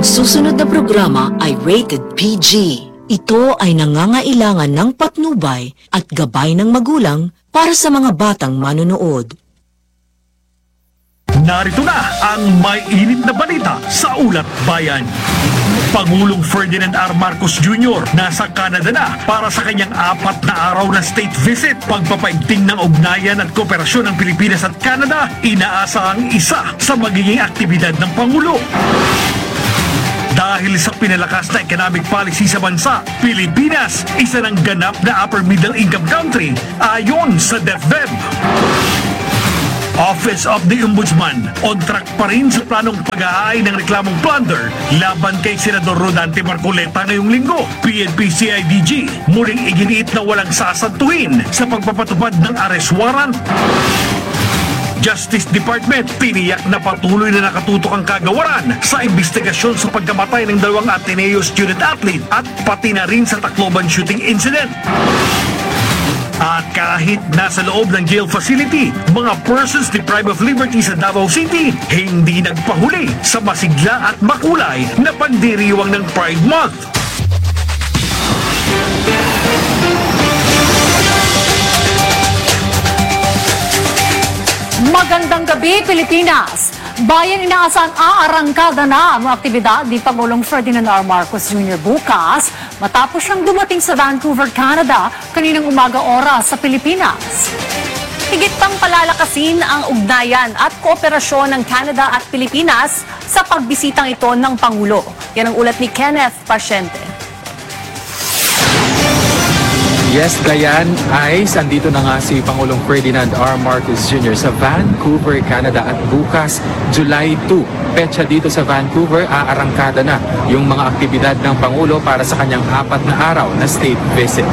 Ang susunod na programa ay rated PG. Ito ay nangangailangan ng patnubay at gabay ng magulang para sa mga batang manonood. Narito na ang may init na balita sa Ulat Bayan. Pangulong Ferdinand R. Marcos Jr. nasa Canada na para sa kanyang 4 na araw na state visit. Pagpapaigting ng ugnayan at kooperasyon ng Pilipinas at Canada, inaasahang isa sa magiging aktibidad ng Pangulo. Dahil sa pinalakas na economic policy sa bansa, Pilipinas, isa ng ganap na upper middle income country ayon sa DepEd. Office of the Ombudsman, on track pa rin sa planong pag-aay ng reklamong plunder laban kay Senador Rodante Marcoleta ngayong linggo. PNP-CIDG muling iginiit na walang sasantuhin sa pagpapatupad ng arrest warrant. Justice Department, tiniyak na patuloy na nakatutok ang kagawaran sa investigasyon sa pagkamatay ng 2 Ateneo student athlete at pati na rin sa Tacloban shooting incident. At kahit nasa loob ng jail facility, mga persons deprived of liberty sa Davao City hindi nagpahuli sa masigla at makulay na pandiriwang ng Pride Month. Magandang gabi, Pilipinas! Bayan inaasang aarangkada na ang aktibidad ni Pangulong Ferdinand R. Marcos Jr. bukas matapos siyang dumating sa Vancouver, Canada kaninang umaga oras sa Pilipinas. Higit pang palalakasin ang ugnayan at kooperasyon ng Canada at Pilipinas sa pagbisitang ito ng Pangulo. Yan ang ulat ni Kenneth Pasyente. Yes, Gayan, andito na nga si Pangulong Ferdinand R. Marcos Jr. sa Vancouver, Canada at bukas, July 2. Petsa dito sa Vancouver, aarangkada na yung mga aktibidad ng Pangulo para sa kanyang 4 na araw na state visit.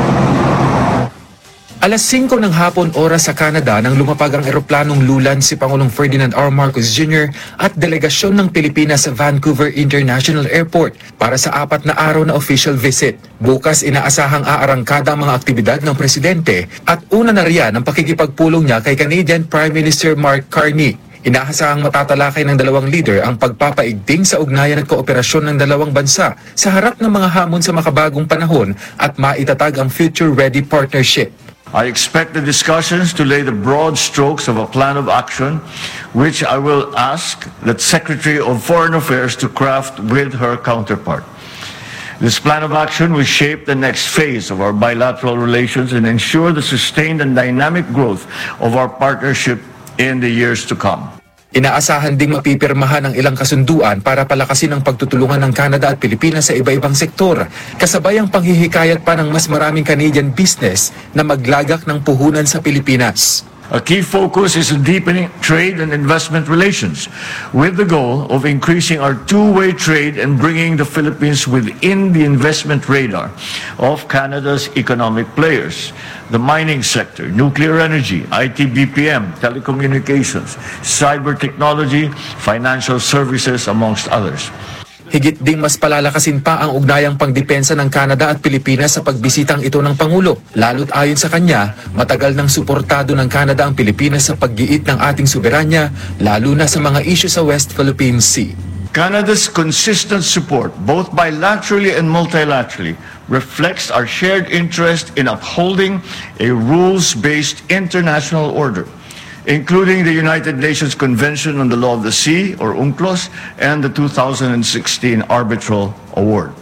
Alas 5 ng hapon oras sa Canada nang lumapag ang eroplanong lulan si Pangulong Ferdinand R. Marcos Jr. at delegasyon ng Pilipinas sa Vancouver International Airport para sa 4 na araw na official visit. Bukas inaasahang aarangkada ang mga aktibidad ng presidente at una na riyan ang pakikipagpulong niya kay Canadian Prime Minister Mark Carney. Inaasahang matatalakay ng dalawang leader ang pagpapaigting sa ugnayan at kooperasyon ng dalawang bansa sa harap ng mga hamon sa makabagong panahon at maitatag ang future-ready partnership. I expect the discussions to lay the broad strokes of a plan of action, which I will ask the Secretary of Foreign Affairs to craft with her counterpart. This plan of action will shape the next phase of our bilateral relations and ensure the sustained and dynamic growth of our partnership in the years to come. Inaasahan ding mapipirmahan ang ilang kasunduan para palakasin ang pagtutulungan ng Canada at Pilipinas sa iba-ibang sektor, kasabay ang panghihikayat pa ng mas maraming Canadian business na maglagak ng puhunan sa Pilipinas. A key focus is on deepening trade and investment relations with the goal of increasing our two-way trade and bringing the Philippines within the investment radar of Canada's economic players. The mining sector, nuclear energy, IT BPM, telecommunications, cyber technology, financial services, amongst others. Higit ding mas palalakasin pa ang ugnayang pangdepensa ng Canada at Pilipinas sa pagbisitang ito ng Pangulo. Lalo't ayon sa kanya, matagal nang suportado ng Canada ang Pilipinas sa paggiit ng ating soberanya, lalo na sa mga isyu sa West Philippine Sea. Canada's consistent support, both bilaterally and multilaterally, reflects our shared interest in upholding a rules-based international order, including the United Nations Convention on the Law of the Sea, or UNCLOS, and the 2016 Arbitral Award.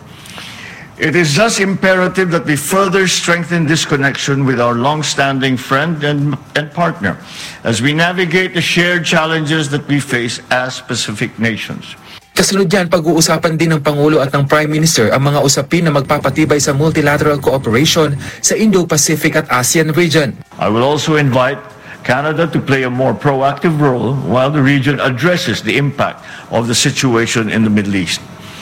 It is thus imperative that we further strengthen this connection with our long-standing friend and partner as we navigate the shared challenges that we face as Pacific nations. Kasunod yan, pag-uusapan din ng Pangulo at ng Prime Minister ang mga usapin na magpapatibay sa multilateral cooperation sa Indo-Pacific at ASEAN region. I will also invite Canada to play a more proactive role while the region addresses the impact of the situation in the Middle East.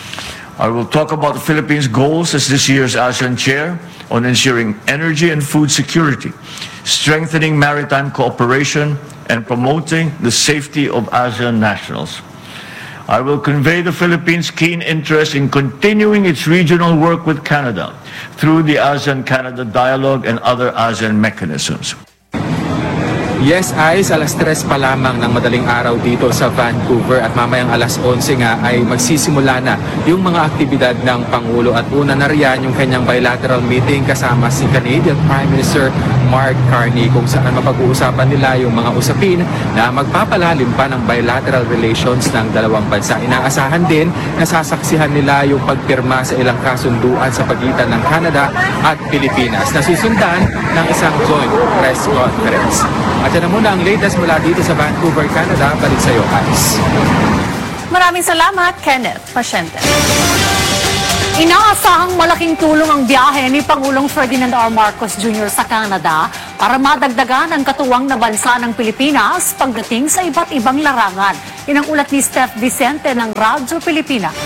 I will talk about the Philippines' goals as this year's ASEAN chair on ensuring energy and food security, strengthening maritime cooperation, and promoting the safety of ASEAN nationals. I will convey the Philippines' keen interest in continuing its regional work with Canada through the ASEAN-Canada dialogue and other ASEAN mechanisms. Yes, Ice, alas 3 pa lamang ng madaling araw dito sa Vancouver at mamayang alas 11 nga ay magsisimula na yung mga aktibidad ng Pangulo at una na riyan yung kanyang bilateral meeting kasama si Canadian Prime Minister Mark Carney kung saan mapag-uusapan nila yung mga usapin na magpapalalim pa ng bilateral relations ng dalawang bansa. Inaasahan din na sasaksihan nila yung pagpirma sa ilang kasunduan sa pagitan ng Canada at Pilipinas na susundan ng isang joint press conference. At yan na muna ang latest mula dito sa Vancouver, Canada. Balik sa iyo, Ice. Maraming salamat, Kenneth Pasyente. Inaasahang malaking tulong ang biyahe ni Pangulong Ferdinand R. Marcos Jr. sa Canada para madagdagan ang katuwang na bansa ng Pilipinas pagdating sa iba't ibang larangan. Yan ang ulat ni Steph Vicente ng Radyo Pilipinas.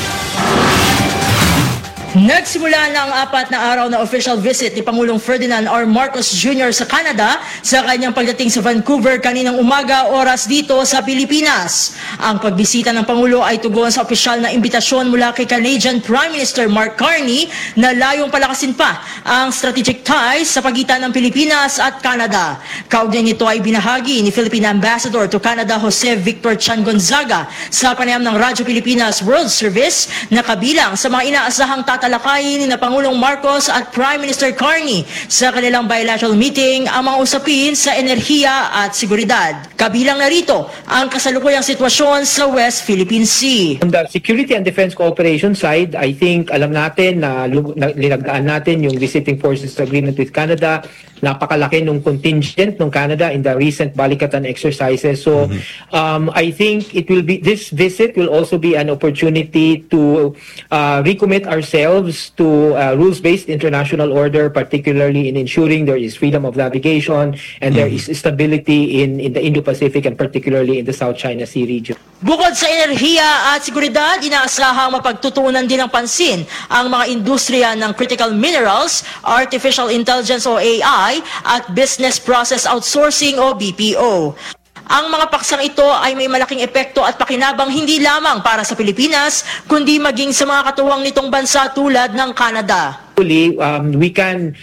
Nagsimula na ang 4 na araw na official visit ni Pangulong Ferdinand R. Marcos Jr. sa Canada sa kanyang pagdating sa Vancouver kaninang umaga oras dito sa Pilipinas. Ang pagbisita ng Pangulo ay tugon sa opisyal na imbitasyon mula kay Canadian Prime Minister Mark Carney na layong palakasin pa ang strategic ties sa pagitan ng Pilipinas at Canada. Kaugnay nito ay binahagi ni Philippine Ambassador to Canada Jose Victor Chan Gonzaga sa panayam ng Radyo Pilipinas World Service na kabilang sa mga inaasahang tatalakayin ni Pangulong Marcos at Prime Minister Carney sa kanilang bilateral meeting ang mga usapin sa enerhiya at seguridad. Kabilang na rito ang kasalukuyang sitwasyon sa West Philippine Sea. On the security and defense cooperation side, I think alam natin na linagdaan natin yung visiting forces agreement with Canada. Napakalaki nung contingent ng Canada in the recent Balikatan exercises. So I think this visit will also be an opportunity to recommit ourselves to rules-based international order, particularly in ensuring there is freedom of navigation and there is stability in the Indo-Pacific and particularly in the South China Sea region. Bukod sa enerhiya at seguridad, inaasahang mapagtutuunan din ng pansin ang mga industriya ng critical minerals, artificial intelligence o AI, at business process outsourcing o BPO. Ang mga paksang ito ay may malaking epekto at pakinabang hindi lamang para sa Pilipinas, kundi maging sa mga katuwang nitong bansa tulad ng Canada. We can,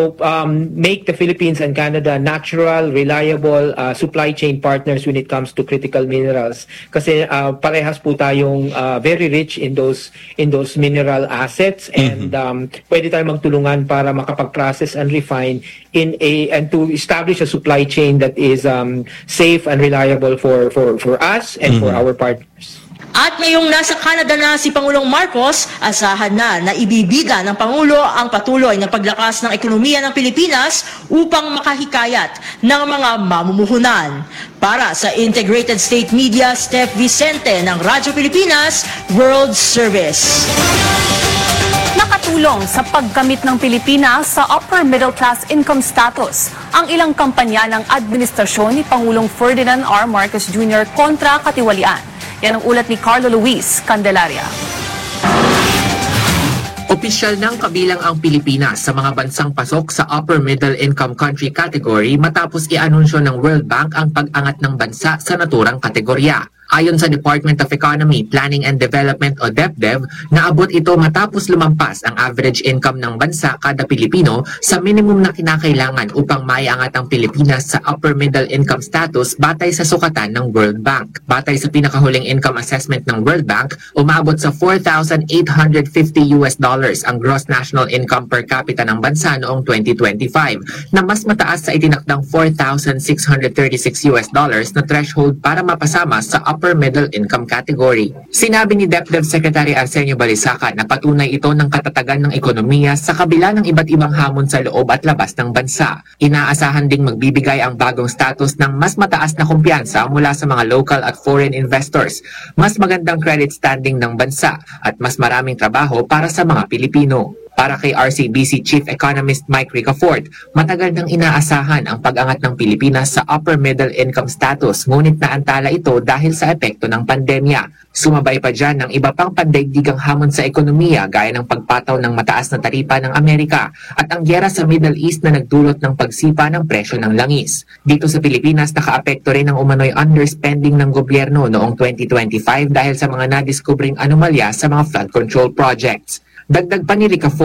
make the Philippines and Canada natural, reliable supply chain partners when it comes to critical minerals. Kasi parehas po tayong very rich in those mineral assets and pwede tayong magtulungan para makapag-process and refine and to establish a supply chain that is safe and reliable for us and for our partners. At ngayong nasa Canada na si Pangulong Marcos, asahan na ibibida ng Pangulo ang patuloy na paglakas ng ekonomiya ng Pilipinas upang makahikayat ng mga mamumuhunan. Para sa Integrated State Media, Steph Vicente ng Radyo Pilipinas, World Service. Nakatulong sa pagkamit ng Pilipinas sa upper middle class income status ang ilang kampanya ng administrasyon ni Pangulong Ferdinand R. Marcos Jr. kontra katiwalian. Yan ang ulat ni Carlo Luis Candelaria. Opisyal ng kabilang ang Pilipinas sa mga bansang pasok sa upper middle income country category matapos i-anunsyo ng World Bank ang pag-angat ng bansa sa naturang kategorya. Ayon sa Department of Economy, Planning and Development o DepDev, naabot ito matapos lumampas ang average income ng bansa kada Pilipino sa minimum na kinakailangan upang maiangat ang Pilipinas sa upper middle income status batay sa sukatan ng World Bank. Batay sa pinakahuling income assessment ng World Bank, umaabot sa $4,850 ang gross national income per capita ng bansa noong 2025, na mas mataas sa itinakdang $4,636 na threshold para mapasama sa upper middle income category. Sinabi ni DepDev Secretary Arsenio Balisaca na patunay ito ng katatagan ng ekonomiya sa kabila ng iba't ibang hamon sa loob at labas ng bansa. Inaasahan ding magbibigay ang bagong status ng mas mataas na kumpiyansa mula sa mga local at foreign investors, mas magandang credit standing ng bansa at mas maraming trabaho para sa mga Pilipino. Para kay RCBC Chief Economist Mike Ricafort, matagal nang inaasahan ang pag-angat ng Pilipinas sa upper middle income status, ngunit naantala ito dahil sa epekto ng pandemya. Sumabay pa dyan ng iba pang pandaigdigang hamon sa ekonomiya gaya ng pagpataw ng mataas na taripa ng Amerika at ang gyera sa Middle East na nagdulot ng pagsipa ng presyo ng langis. Dito sa Pilipinas, nakaapekto rin ang umano'y underspending ng gobyerno noong 2025 dahil sa mga nadiskubring anomalya sa mga flood control projects. Dagdag pa ni Ricafort,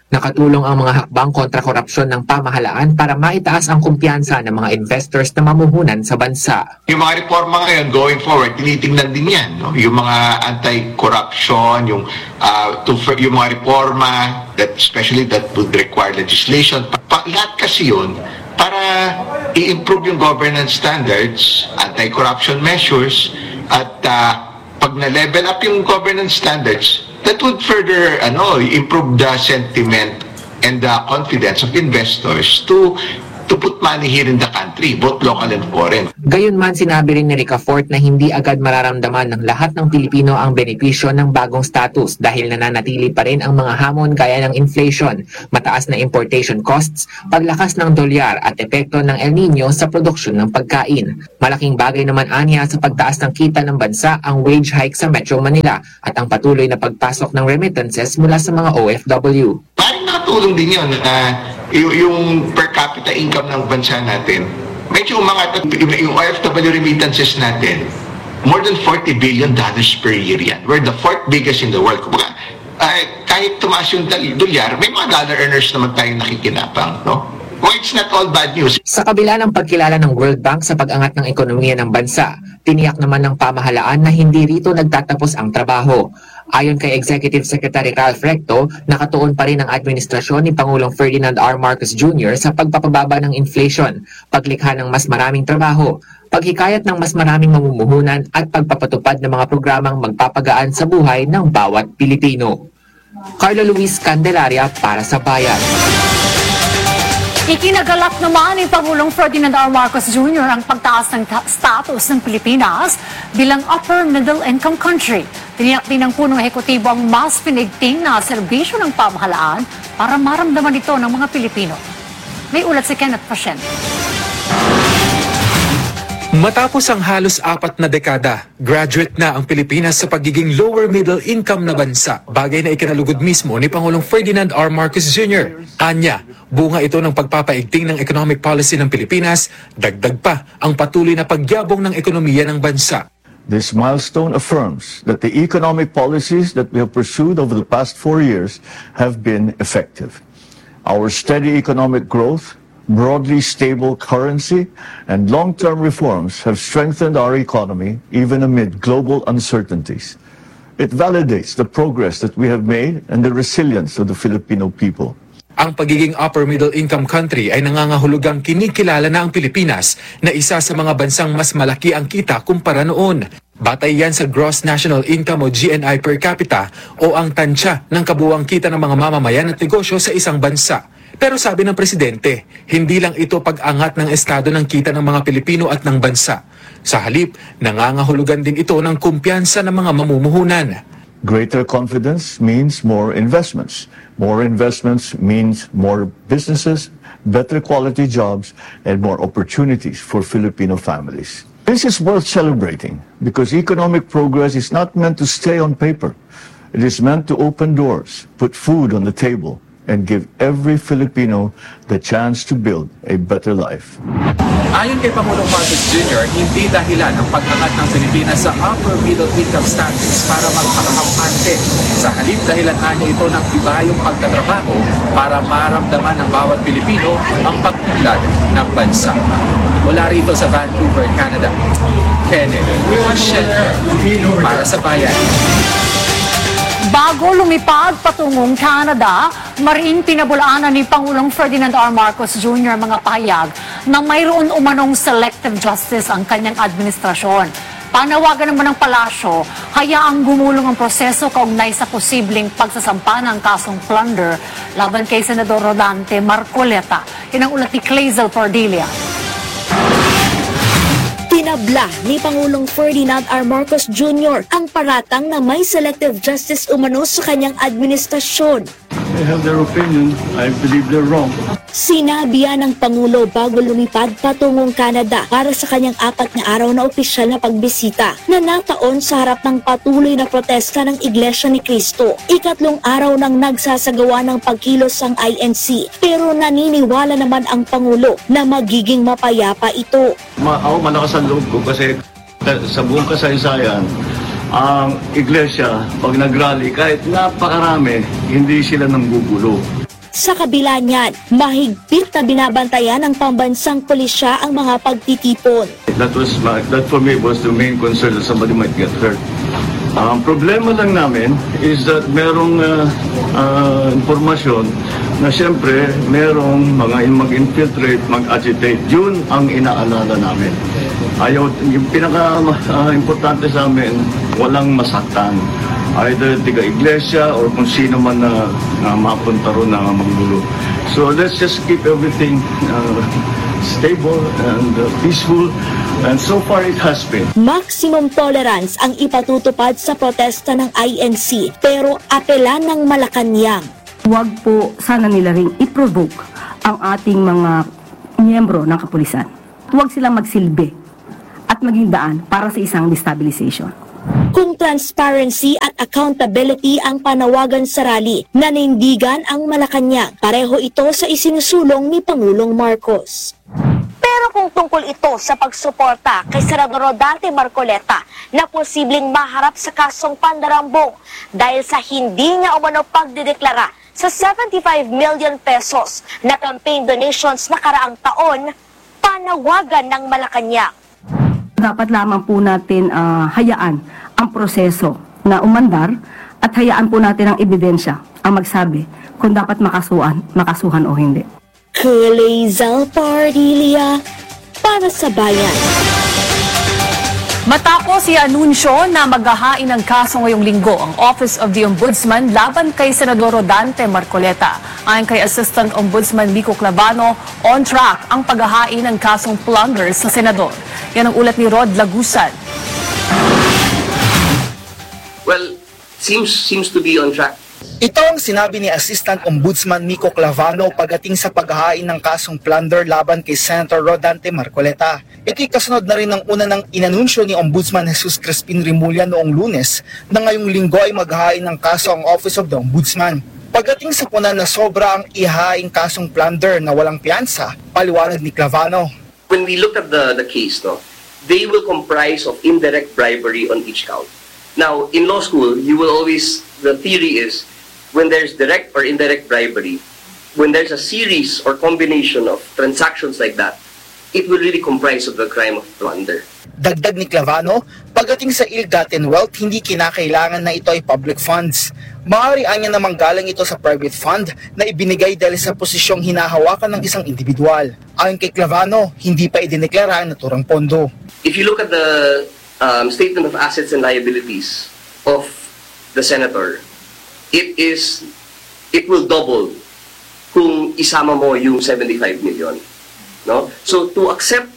Nakatulong ang mga hakbang kontra korupsyon ng pamahalaan para maitaas ang kumpiyansa ng mga investors na mamuhunan sa bansa. Yung mga reforma ngayon going forward, tinitingnan din yan. No? Yung mga anti-corruption, yung mga reforma, especially that would require legislation. Lahat kasi yun para i-improve yung governance standards, anti-corruption measures, at pag na-level up yung governance standards, that would further improve the sentiment and the confidence of investors to put money here in the country, both local and foreign. Gayunman, sinabi rin ni Ricafort na hindi agad mararamdaman ng lahat ng Pilipino ang benepisyo ng bagong status dahil nananatili pa rin ang mga hamon gaya ng inflation, mataas na importation costs, paglakas ng dolyar at epekto ng El Nino sa produksyon ng pagkain. Malaking bagay naman aniya sa pagtaas ng kita ng bansa ang wage hike sa Metro Manila at ang patuloy na pagpasok ng remittances mula sa mga OFW. Parang nakatulong din yun na yung per capita income ng bansa natin, medyo umangat. Yung OFW remittances natin, more than $40 billion per year yan. We're the 4th biggest in the world. Kumbaga, kahit tumaas yung dolyar, may mga dollar earners naman tayong nakikinapang, no? Well, it's not all bad news. Sa kabila ng pagkilala ng World Bank sa pag-angat ng ekonomiya ng bansa, tiniyak naman ng pamahalaan na hindi rito nagtatapos ang trabaho. Ayon kay Executive Secretary Ralph Recto, nakatuon pa rin ang administrasyon ni Pangulong Ferdinand R. Marcos Jr. sa pagpapababa ng inflation, paglikha ng mas maraming trabaho, paghikayat ng mas maraming mamumuhunan at pagpapatupad ng mga programang magpapagaan sa buhay ng bawat Pilipino. Carlo Luis Candelaria para sa Bayan. Ikinagalak naman ni Pangulong Ferdinand R. Marcos Jr. ang pagtaas ng status ng Pilipinas bilang upper middle income country. Tiniyak din ng punong ehekutibo ang mas pinigting na serbisyo ng pamahalaan para maramdaman ito ng mga Pilipino. May ulat si Kenneth Pashen. Matapos ang halos 4 na dekada, graduate na ang Pilipinas sa pagiging lower middle income na bansa, bagay na ikinalugod mismo ni Pangulong Ferdinand R. Marcos Jr. Anya, bunga ito ng pagpapaigting ng economic policy ng Pilipinas, dagdag pa ang patuloy na pagyabong ng ekonomiya ng bansa. This milestone affirms that the economic policies that we have pursued over the past 4 years have been effective. Our steady economic growth, broadly stable currency, and long-term reforms have strengthened our economy even amid global uncertainties. It validates the progress that we have made and the resilience of the Filipino people. Ang pagiging upper middle income country ay nangangahulugang kinikilala na ang Pilipinas na isa sa mga bansang mas malaki ang kita kumpara noon. Batay yan sa Gross National Income o GNI per capita o ang tansya ng kabuuang kita ng mga mamamayan at negosyo sa isang bansa. Pero sabi ng Presidente, hindi lang ito pag-angat ng estado ng kita ng mga Pilipino at ng bansa. Sa halip, nangangahulugan din ito ng kumpiyansa ng mga mamumuhunan. Greater confidence means more investments. More investments means more businesses, better quality jobs, and more opportunities for Filipino families. This is worth celebrating because economic progress is not meant to stay on paper. It is meant to open doors, put food on the table, and give every Filipino the chance to build a better life. Ayon kay Pangulong Marcos Jr., hindi dahilan ang pag-angat ng Pilipinas sa upper middle income status para magpakakampante. Sa halip, dahilan niya ito ng ibayong pagtatrabaho para maramdaman ng bawat Pilipino ang pagtulad ng bansa. Mula rito sa Vancouver, Canada, Kenneth Pashen para sa Bayan. Bago lumipad patungong Canada, mariing pinabulaanan ni Pangulong Ferdinand R. Marcos Jr. mga pahayag na mayroon umanong selective justice ang kanyang administrasyon. Panawagan naman ng palasyo, hayaang gumulong ang proseso kaugnay sa posibleng pagsasampa ng kasong plunder laban kay Senador Rodante Marcoleta. Yan ang ulat ni Clazel Cordelia. Tinabla ni Pangulong Ferdinand R. Marcos Jr. ang paratang na may selective justice umano sa kanyang administrasyon. They have their opinion. I believe they're wrong. Sinabi yan ng Pangulo bago lumipad patungong Canada para sa kanyang 4 na araw na opisyal na pagbisita na nataon sa harap ng patuloy na protesta ng Iglesia ni Cristo. 3 araw nang nagsasagawa ng pagkilos ang INC, pero naniniwala naman ang Pangulo na magiging mapayapa ito. Ako malakas ang loob ko kasi sa buong kasaysayan, ang Iglesia, pag nagrally, kahit napakarami, hindi sila nanggugulo. Sa kabila niyan, mahigpit na binabantayan ng pambansang pulisya ang mga pagtitipon. That for me was the main concern that somebody might get hurt. Ang problema lang namin is that merong impormasyon na siyempre merong mga mag-infiltrate, mag-agitate. Yun ang inaalala namin. Yung pinaka-importante sa amin, walang masaktan. Either tiga-iglesia or kung sino man na mapunta ron na manggulo. So let's just keep everything stable and peaceful. And so far it has been. Maximum tolerance ang ipatutupad sa protesta ng INC pero apela ng Malacanang. Huwag po sana nila ring i-provoke ang ating mga miyembro ng kapulisan. Huwag silang magsilbi at maging daan para sa isang destabilization. Kung transparency at accountability ang panawagan sa rally, nanindigan ang Malacanang. Pareho ito sa isinusulong ni Pangulong Marcos. Pero kung tungkol ito sa pagsuporta kay Senador Rodante Marcoleta na posibleng maharap sa kasong pandarambong dahil sa hindi niya umano pagdideklara sa 75 million pesos na campaign donations na karaang taon, panawagan ng Malacanang. Dapat lamang po natin hayaan ang proseso na umandar at hayaan po natin ang ebidensya ang magsabi kung dapat makasuhan o hindi. Kulay Pardilia para sa bayan. Matapos i-anunsyo na maghahain ng kaso ngayong linggo ang Office of the Ombudsman laban kay Senador Rodante Marcoleta. Ayon kay Assistant Ombudsman Mico Clavano, on track ang paghahain ng kasong plunder sa Senador. Yan ang ulat ni Rod Lagusan. Well, seems to be on track. Ito ang sinabi ni Assistant Ombudsman Mico Clavano pagdating sa paghahain ng kasong plunder laban kay Senator Rodante Marcoleta. Ito'y kasunod na rin ng una ng inanunsyo ni Ombudsman Jesus Crispin Rimulya noong Lunes na ngayong linggo ay maghahain ng kaso ang Office of the Ombudsman. Pagdating sa puna na sobra ang ihahaing kasong plunder na walang piyansa, paliwanag ni Clavano. When we look at the case, they will comprise of indirect bribery on each count. Now, in law school, the theory is, when there's direct or indirect bribery, when there's a series or combination of transactions like that, it will really comprise of the crime of plunder. Dagdag ni Clavano, pagdating sa ill-gotten wealth, hindi kinakailangan na ito ay public funds. Maaari anya namang galing ito sa private fund na ibinigay dahil sa posisyong hinahawakan ng isang individual. Ayon kay Clavano, hindi pa idineklara ang naturang pondo. If you look at the statement of assets and liabilities of the senator, it will double kung isama mo yung 75 million. No? So to accept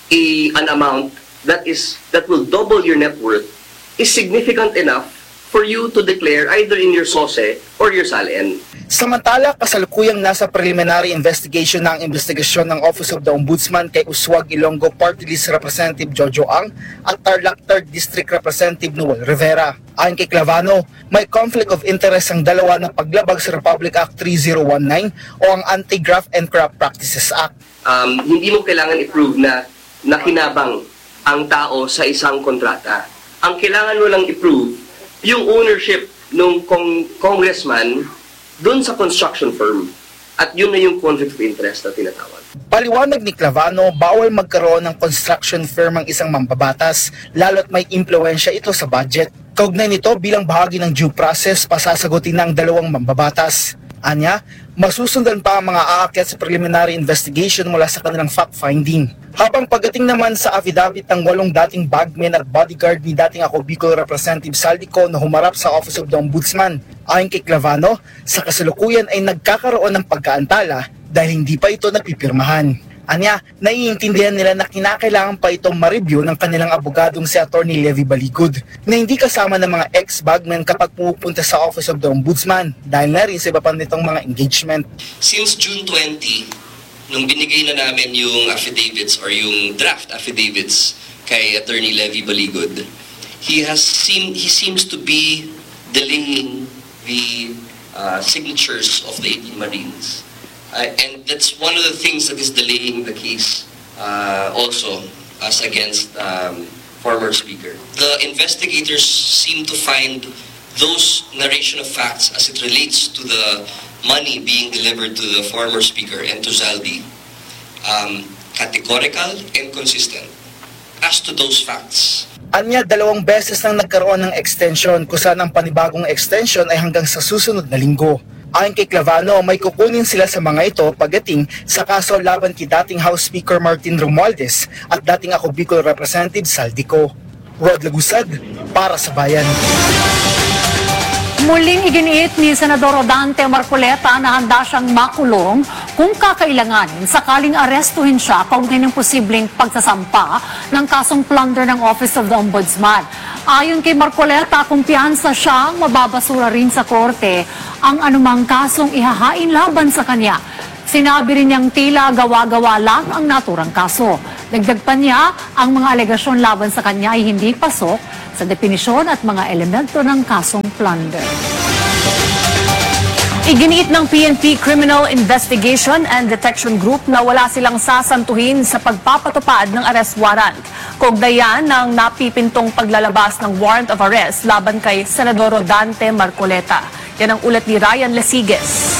an amount that will double your net worth is significant enough for you to declare either in your SOSE or your SALN. Samantala, kasalukuyang nasa preliminary investigation ng investigasyon ng Office of the Ombudsman kay Uswag Ilonggo Party List Representative Jojo Ang at Tarlac 3rd District Representative Noel Rivera. Ayon kay Clavano, may conflict of interest ang dalawa na paglabag sa Republic Act 3019 o ang Anti-Graft and Corrupt Practices Act. Hindi mo kailangan i-prove na nakinabang ang tao sa isang kontrata. Ang kailangan mo lang i-prove yung ownership ng congressman dun sa construction firm. At yun na yung conflict of interest na tinatawag. Paliwanag ni Clavano, bawal magkaroon ng construction firm ang isang mambabatas, lalo't may impluensya ito sa budget. Kaugnay nito, bilang bahagi ng due process, pasasagutin ng dalawang mambabatas. Anya, masusundan pa ang mga aakyat sa preliminary investigation mula sa kanilang fact-finding. Habang pagdating naman sa affidavit ng 8 dating bagmen at bodyguard ni dating ako Bicol Representative Saldico na humarap sa Office of the Ombudsman, ayon kay Clavano, sa kasalukuyan ay nagkakaroon ng pagkaantala dahil hindi pa ito napipirmahan. Anya, naiintindihan nila na kinakailangan pa itong ma-review ng kanilang abogadong si Atty. Levy Baligud na hindi kasama ng mga ex-bagmen kapag pumupunta sa Office of the Ombudsman dahil na rin sa iba pa nitong mga engagement. Since June 20, nung binigay na namin yung affidavits or yung draft affidavits kay Atty. Levy Baligud, he seems to be delaying the signatures of the 18 Marines. And that's one of the things that is delaying the case also as against former Speaker. The investigators seem to find those narration of facts as it relates to the money being delivered to the former speaker and to Zaldi categorical and consistent as to those facts. Anya, 2 beses nang nagkaroon ng extension, kung saan ang panibagong extension ay hanggang sa susunod na linggo. Ayon kay Clavano, may kukunin sila sa mga ito pagdating sa kaso laban kay dating House Speaker Martin Romualdez at dating ako Bicol Representative Saldico. Rod Lagusag, para sa Bayan. Muling iginiit ni Senador Rodante Marcoleta na handa siyang makulong kung kakailanganin sakaling arestuhin siya kaugnay ng posibleng pagsasampa ng kasong plunder ng Office of the Ombudsman. Ayon kay Marcoleta, kumpiyansa siyang mababasura rin sa korte ang anumang kasong ihahain laban sa kanya. Sinabi rin niyang tila gawa-gawa lang ang naturang kaso. Dagdag pa niya, ang mga alegasyon laban sa kanya ay hindi pasok sa definisyon at mga elemento ng kasong plunder. Iginiit ng PNP Criminal Investigation and Detection Group na wala silang sasantuhin sa pagpapatupad ng arrest warrant. Kaugnayan ng napipintong paglalabas ng warrant of arrest laban kay Senador Rodante Marcoleta. Yan ang ulat ni Ryan Lesiges.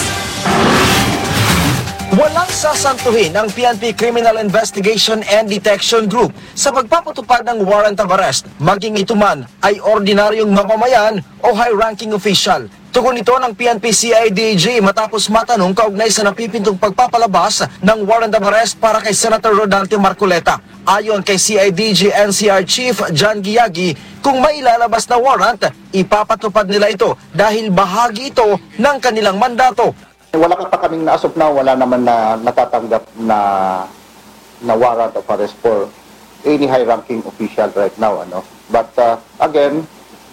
Walang sasantuhin ang PNP Criminal Investigation and Detection Group sa pagpapatupad ng warrant of arrest, maging ito man ay ordinaryong mamamayan o high-ranking official. Tugon ito ng PNP CIDG matapos matanong kaugnay sa napipintong pagpapalabas ng warrant of arrest para kay Senator Rodante Marcoleta. Ayon kay CIDG NCR Chief John Giagi, kung may ilalabas na warrant, ipapatupad nila ito dahil bahagi ito ng kanilang mandato. Wala pa kaming naasop na, wala naman na natatanggap na warrant of arrest for any high-ranking official right now. But again,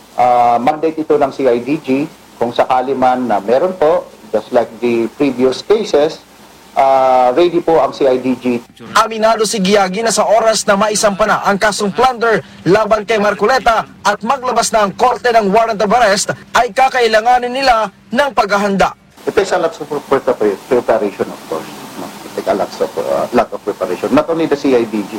mandate ito ng CIDG, kung sakali man na meron po, just like the previous cases, ready po ang CIDG. Aminado si Giagi na sa oras na maisampa na ang kasong plunder laban kay Marcoleta at maglabas na ang korte ng warrant of arrest, ay kakailanganin nila ng paghahanda. It takes a lot of preparation, of course. It takes a lot of preparation. Not only the CIDG,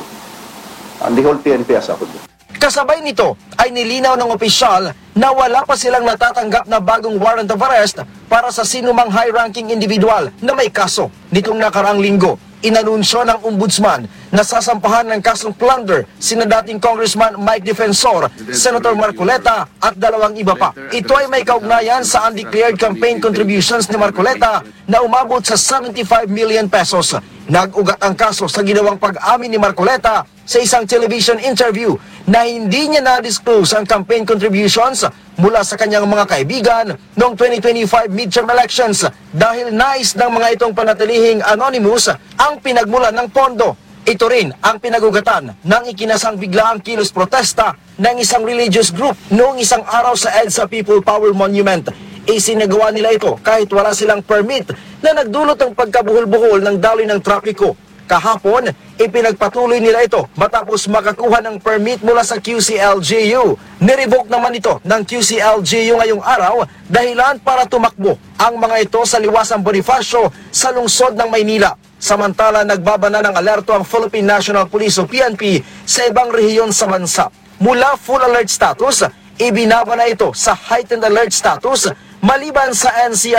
and the whole PNP as a whole. Kasabay nito ay nilinaw ng opisyal na wala pa silang natatanggap na bagong warrant of arrest para sa sinumang high-ranking individual na may kaso. Nitong nakaraang linggo, inanunsyo ng ombudsman na sasampahan ng kasong plunder sina dating Congressman Mike Defensor, Senator Marcoleta at 2 iba pa. Ito ay may kaugnayan sa undeclared campaign contributions ni Marcoleta na umabot sa 75 million pesos. Nag-ugat ang kaso sa ginawang pag-amin ni Marcoleta sa isang television interview na hindi niya na-disclose ang campaign contributions mula sa kanyang mga kaibigan noong 2025 midterm elections dahil nais ng mga itong panatilihing anonymous ang pinagmulan ng pondo. Ito rin ang pinagugatan ng ikinasang biglaang kilos protesta ng isang religious group noong isang araw sa EDSA People Power Monument. Isinagawa nila ito kahit wala silang permit na nagdulot ng pagkabuhol-buhol ng daloy ng trapiko. Kahapon, ipinagpatuloy nila ito matapos makakuha ng permit mula sa QCLGU. Nirevoke naman ito ng QCLGU ngayong araw dahilan para tumakbo ang mga ito sa Liwasang Bonifacio sa lungsod ng Maynila. Samantala, nagbabana ng alerto ang Philippine National Police o PNP sa ibang rehiyon sa bansa. Mula full alert status, ibinaba na ito sa heightened alert status maliban sa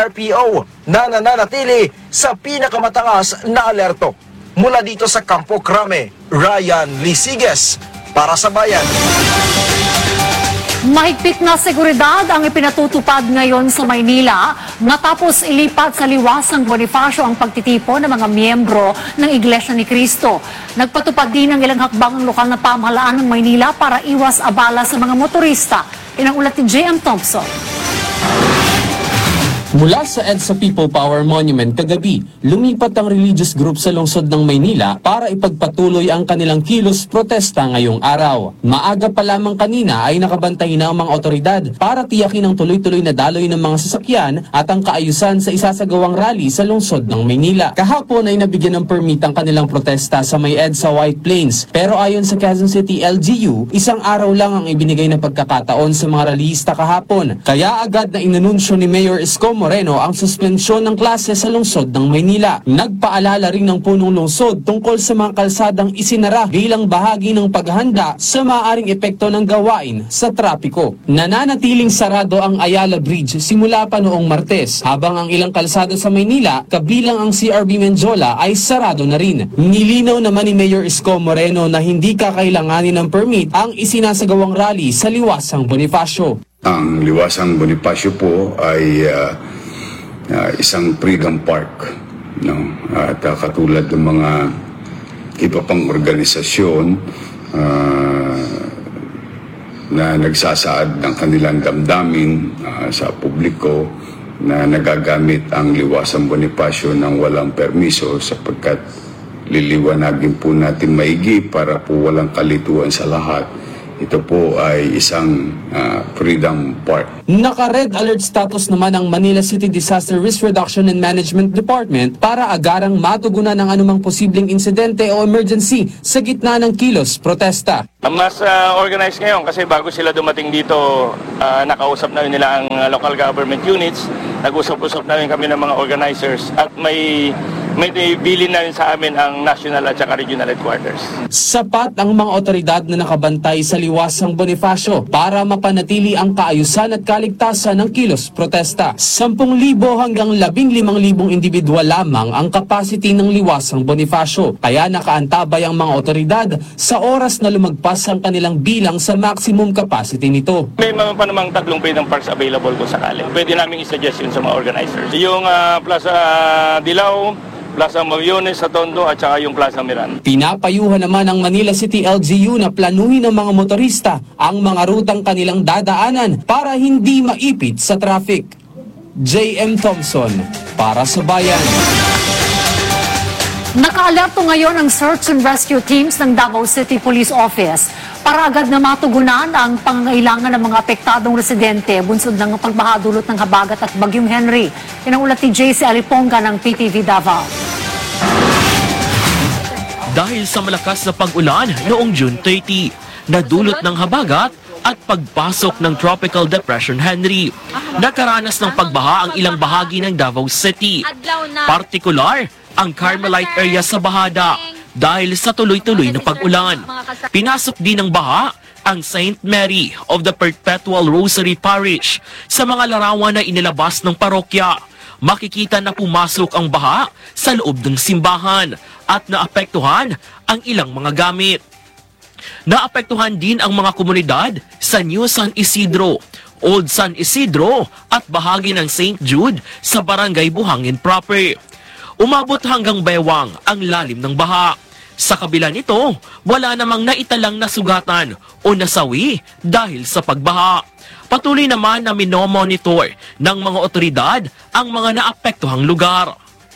NCRPO na nananatili sa pinakamataas na alerto. Mula dito sa Campo Crame, Ryan Lesiges, para sa Bayan. Mahigpit na seguridad ang ipinatutupad ngayon sa Maynila matapos ilipat sa Liwasang Bonifacio ang pagtitipon ng mga miyembro ng Iglesia ni Cristo. Nagpatupad din ng ilang hakbang ang lokal na pamahalaan ng Maynila para iwas abala sa mga motorista. Yan ang ulat ni J.M. Thompson. Mula sa EDSA People Power Monument kagabi, lumipat ang religious group sa lungsod ng Maynila para ipagpatuloy ang kanilang kilos protesta ngayong araw. Maaga pa lamang kanina ay nakabantay na ang mga otoridad para tiyakin ang tuloy-tuloy na daloy ng mga sasakyan at ang kaayusan sa isasagawang rally sa lungsod ng Maynila. Kahapon ay nabigyan ng permit ang kanilang protesta sa may EDSA White Plains, pero ayon sa Quezon City LGU, isang araw lang ang ibinigay na pagkakataon sa mga rallyista kahapon. Kaya agad na inanunsyo ni Mayor Escomo Moreno ang suspensyon ng klase sa lungsod ng Maynila. Nagpaalala rin ng punong lungsod tungkol sa mga kalsadang isinara bilang bahagi ng paghahanda sa maaaring epekto ng gawain sa trapiko. Nananatiling sarado ang Ayala Bridge simula pa noong Martes, habang ang ilang kalsada sa Maynila, kabilang ang CRB Menjola, ay sarado na rin. Nilinaw naman ni Mayor Isko Moreno na hindi kakailanganin ng permit ang isinasagawang rally sa Liwasang Bonifacio. Ang Liwasang Bonifacio po ay isang freedom park, no? At katulad ng mga iba pang organisasyon na nagsasaad ng kanilang damdamin sa publiko na nagagamit ang Liwasang Bonifacio ng walang permiso, sapagkat liliwanagin po natin maigi para po walang kalituan sa lahat. Ito po ay isang freedom park. Naka-red alert status naman ang Manila City Disaster Risk Reduction and Management Department para agarang matugunan ang anumang posibleng insidente o emergency sa gitna ng kilos protesta. Mas organized ngayon kasi bago sila dumating dito, nakausap na nila ang local government units, nag-usap-usap na rin kami ng mga organizers, at may bilin na rin sa amin ang national at saka regional headquarters. Sapat ang mga otoridad na nakabantay sa Liwasang Bonifacio para mapanatili ang kaayusan at kaligtasan ng kilos protesta. 10,000 hanggang 15,000 individual lamang ang capacity ng Liwasang Bonifacio, kaya nakaantabay ang mga otoridad sa oras na lumagpas ang kanilang bilang sa maximum capacity nito. May mga pa namang 3 freedom parks available kung sakali. Pwede namin i-suggest yun sa mga organizers. Yung Plaza Dilao, Plaza Maviones sa Tondo at saka yung Plaza Miran. Pinapayuhan naman ng Manila City LGU na planuhin ng mga motorista ang mga rutang kanilang dadaanan para hindi maipit sa traffic. J.M. Thompson, para sa Bayan. Naka-alerto ngayon ang search and rescue teams ng Davao City Police Office para agad na matugunan ang pangangailangan ng mga apektadong residente bunsod ng pagbaha dulot ng habagat at Bagyong Henry. Yan ang ulat ni JC Aliponga ng PTV Davao. Dahil sa malakas na pag-ulan noong June 30, nadulot ng habagat at pagpasok ng Tropical Depression Henry, nakaranas ng pagbaha ang ilang bahagi ng Davao City, partikular ang Carmelite area sa Bahada dahil sa tuloy-tuloy na pag-ulan. Pinasok din ng baha ang St. Mary of the Perpetual Rosary Parish sa mga larawan na inilabas ng parokya. Makikita na pumasok ang baha sa loob ng simbahan at naapektuhan ang ilang mga gamit. Naapektuhan din ang mga komunidad sa New San Isidro, Old San Isidro at bahagi ng St. Jude sa Barangay Buhangin proper. Umabot hanggang Bewang ang lalim ng baha. Sa kabila nito, wala namang naitalang nasugatan o nasawi dahil sa pagbaha. Patuloy naman na minomonitor ng mga otoridad ang mga naapektuhang lugar.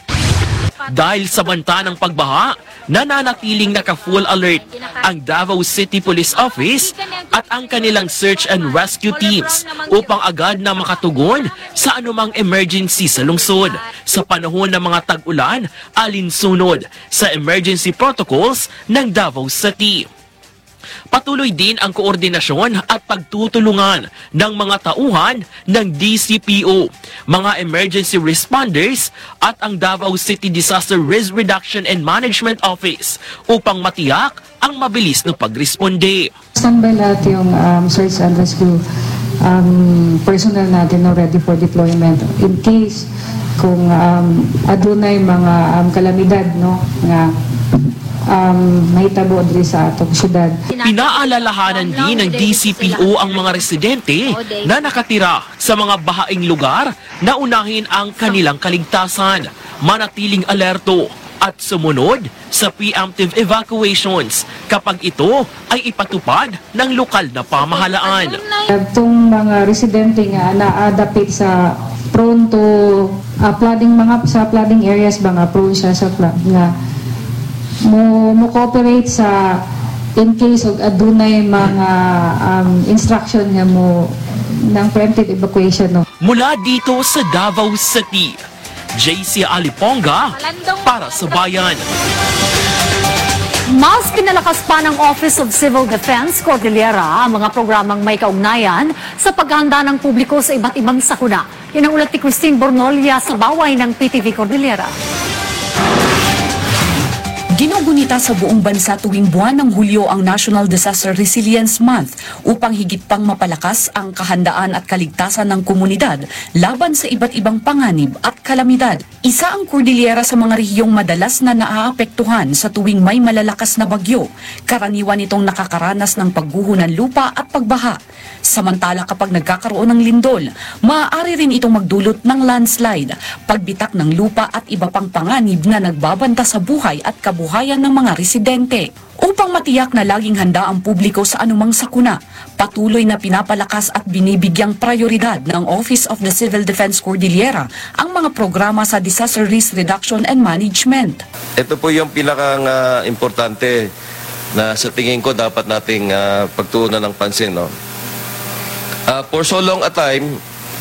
Dahil sa banta ng pagbaha, nananatiling naka-full alert ang Davao City Police Office at ang kanilang search and rescue teams upang agad na makatugon sa anumang emergency sa lungsod sa panahon ng mga tag-ulan alinsunod sa emergency protocols ng Davao City. Patuloy din ang koordinasyon at pagtutulungan ng mga tauhan ng DCPO, mga emergency responders at ang Davao City Disaster Risk Reduction and Management Office upang matiyak ang mabilis na pagresponde. Standby lahat yung search and rescue personnel natin na ready for deployment in case kung adunay mga kalamidad no nga mahitabo diri sa atong syudad. Pinaalalahanan din ng DCPO ang mga residente na nakatira sa mga bahaing lugar na unahin ang kanilang kaligtasan, manatiling alerto at sumunod sa preemptive evacuations kapag ito ay ipatupad ng lokal na pamahalaan. Itong mga residente nga na-adapit sa prone to flooding, mga sa flooding areas ba nga prone siya sa flood nga mo cooperate sa in case of adunay mga instruction nga mo ng preemptive evacuation. No? Mula dito sa Davao City, JC Aliponga para sa Bayan. Mas pinalakas pa ng Office of Civil Defense Cordillera ang mga programang may kaugnayan sa paghahanda ng publiko sa iba't ibang sakuna. Yan ang ulat ni Christine Bornolia sa baway ng PTV Cordillera. Ginugunita sa buong bansa tuwing buwan ng Hulyo ang National Disaster Resilience Month upang higit pang mapalakas ang kahandaan at kaligtasan ng komunidad laban sa iba't ibang panganib at kalamidad. Isa ang Cordillera sa mga rehiyong madalas na naaapektuhan sa tuwing may malalakas na bagyo. Karaniwan itong nakakaranas ng pagguho ng lupa at pagbaha. Samantala kapag nagkakaroon ng lindol, maaari rin itong magdulot ng landslide, pagbitak ng lupa at iba pang panganib na nagbabanta sa buhay at kabuhayan ng mga residente. Upang matiyak na laging handa ang publiko sa anumang sakuna, patuloy na pinapalakas at binibigyang prioridad ng Office of the Civil Defense Cordillera ang mga programa sa Disaster Risk Reduction and Management. Ito po yung pinaka-importante na sa tingin ko dapat nating pagtuunan ng pansin. No? For so long a time,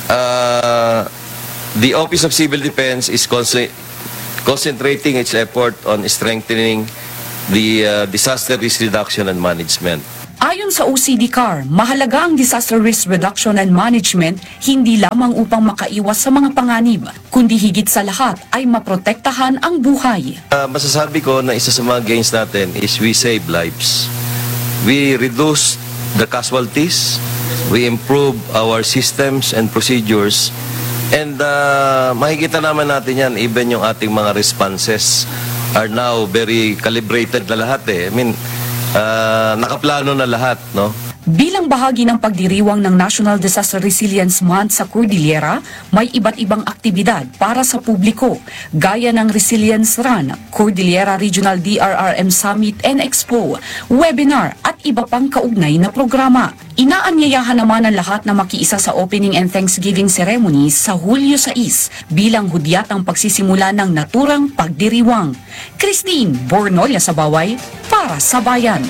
the Office of Civil Defense is concentrating its effort on strengthening the Disaster Risk Reduction and Management. Ayon sa OCDCAR, mahalaga ang Disaster Risk Reduction and Management hindi lamang upang makaiwas sa mga panganib, kundi higit sa lahat ay maprotektahan ang buhay. Masasabi ko na isa sa mga gains natin is we save lives. We reduce the casualties, we improve our systems and procedures, and makikita naman natin yan, even yung ating mga responses are now very calibrated na lahat eh. I mean, nakaplano na lahat, no? Bilang bahagi ng pagdiriwang ng National Disaster Resilience Month sa Cordillera, may iba't ibang aktibidad para sa publiko, gaya ng Resilience Run, Cordillera Regional DRRM Summit and Expo, webinar at iba pang kaugnay na programa. Inaanyayahan naman ang lahat na makiisa sa opening and Thanksgiving ceremonies sa Hulyo 6 bilang hudyat ang pagsisimula ng naturang pagdiriwang. Christine Bornolia sa Baway para sa Bayan.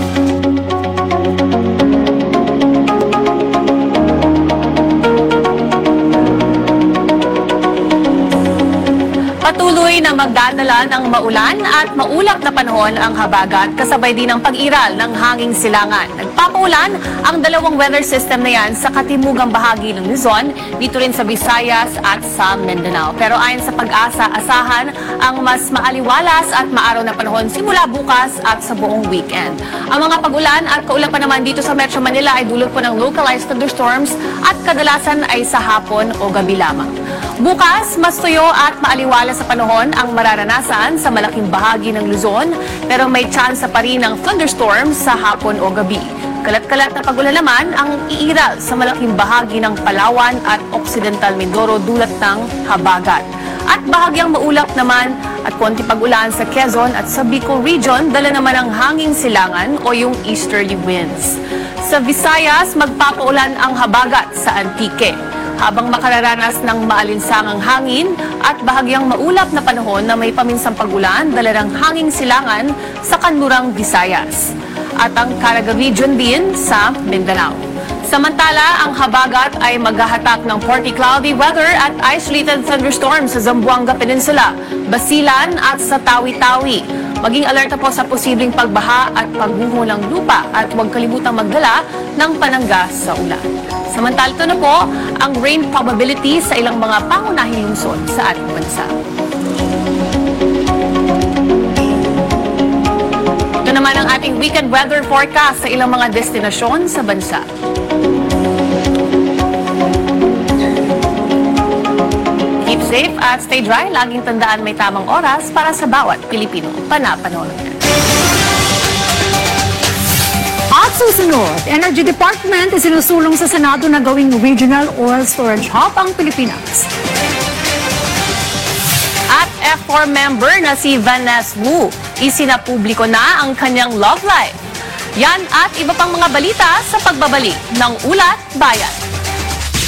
Patuloy na magdadala ng maulan at maulap na panahon ang habagat kasabay din ng pag-iral ng hanging silangan. Nagpapaulan ang dalawang weather system na yan sa katimugang bahagi ng Luzon, dito rin sa Visayas at sa Mindanao. Pero ayon sa Pag-asa, asahan ang mas maaliwalas at maaraw na panahon simula bukas at sa buong weekend. Ang mga pag-ulan at kaulapan naman dito sa Metro Manila ay dulot po ng localized thunderstorms at kadalasan ay sa hapon o gabi lamang. Bukas, mas tuyo at maaliwalas sa panahon ang mararanasan sa malaking bahagi ng Luzon, pero may tsansa pa rin ng thunderstorms sa hapon o gabi. Kalat-kalat na pag-ulan naman ang iiral sa malaking bahagi ng Palawan at Occidental Mindoro dulot ng habagat. At bahagyang maulap naman at konti pag-ulan sa Quezon at sa Bicol Region, dala naman ang hanging silangan o yung easterly winds. Sa Visayas, magpapaulan ang habagat sa Antique, habang makararanas ng maalinsangang hangin at bahagyang maulap na panahon na may paminsang pag-ulan dala ng hanging silangan sa kanlurang Visayas at ang Caraga Region din sa Mindanao. Samantala, ang habagat ay maghahatak ng partly cloudy weather at isolated thunderstorms sa Zamboanga Peninsula, Basilan at sa Tawi-Tawi. Maging alerta po sa posibleng pagbaha at pagguho ng lupa at huwag kalimutang magdala ng panangga sa ulan. Samantala, ito na po ang rain probability sa ilang mga pangunahing lungsod sa ating bansa. Ito naman ang ating weekend weather forecast sa ilang mga destinasyon sa bansa. Keep safe at stay dry. Laging tandaan may tamang oras para sa bawat Pilipino. Panapanahon. At susunod, Energy Department isinusulong sa Senado na gawing Regional Oil Storage Hub ang Pilipinas. At F4 member na si Vanessa Wu, isinapubliko na ang kanyang love life. Yan at iba pang mga balita sa pagbabalik ng Ulat Bayan.